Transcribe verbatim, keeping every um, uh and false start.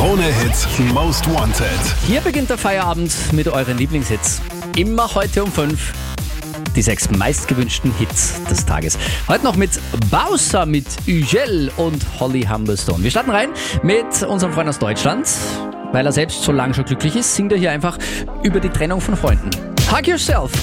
Krone-Hit Most Wanted. Hier beginnt der Feierabend mit euren Lieblingshits. Immer heute um fünf. Die sechs meistgewünschten Hits des Tages. Heute noch mit Bowser, mit Ugel und Holly Humberstone. Wir starten rein mit unserem Freund aus Deutschland. Weil er selbst so lange schon glücklich ist, singt er hier einfach über die Trennung von Freunden. Hug Yourself